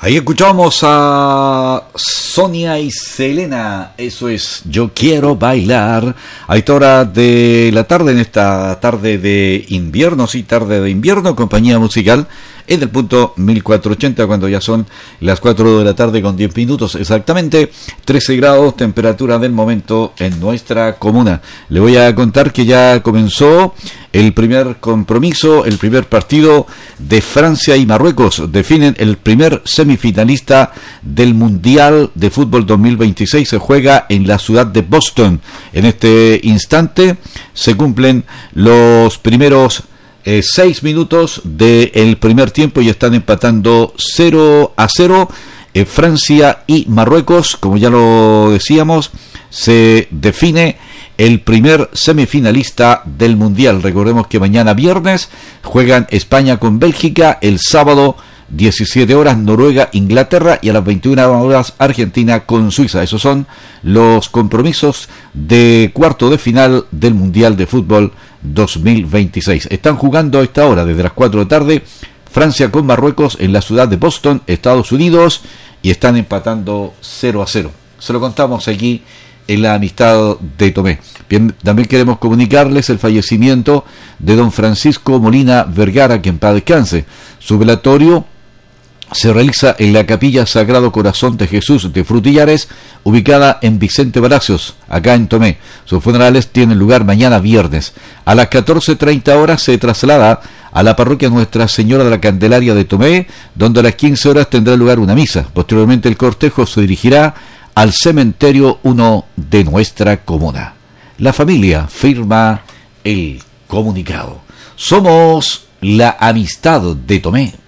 Ahí escuchamos a Sonia y Selena, eso es Yo Quiero Bailar, a esta hora de la tarde, en esta tarde de invierno, sí, tarde de invierno, compañía musical, en el punto 1480, cuando ya son las 4 de la tarde con 10 minutos, exactamente, 13 grados, temperatura del momento en nuestra comuna. Le voy a contar que ya comenzó el primer compromiso, el primer partido de Francia y Marruecos. Definen el primer semifinalista del Mundial de Fútbol 2026. Se juega en la ciudad de Boston. En este instante se cumplen los primeros 6 minutos del primer tiempo y están empatando 0-0. Francia y Marruecos, como ya lo decíamos, se define el primer semifinalista del Mundial. Recordemos que mañana viernes juegan España con Bélgica, el sábado 17 horas Noruega, Inglaterra, y a las 21 horas Argentina con Suiza. Esos son los compromisos de cuarto de final del Mundial de Fútbol 2026. Están jugando a esta hora, desde las 4 de la tarde, Francia con Marruecos en la ciudad de Boston, Estados Unidos, y están empatando 0-0. Se lo contamos aquí en la amistad de Tomé. Bien, también queremos comunicarles el fallecimiento de don Francisco Molina Vergara, que en paz descanse. Su velatorio se realiza en la Capilla Sagrado Corazón de Jesús de Frutillares, ubicada en Vicente Palacios, acá en Tomé. Sus funerales tienen lugar mañana viernes. A las 14:30 horas se traslada a la parroquia Nuestra Señora de la Candelaria de Tomé, donde a las 15 horas tendrá lugar una misa. Posteriormente el cortejo se dirigirá al cementerio 1 de nuestra comuna. La familia firma el comunicado. Somos la amistad de Tomé.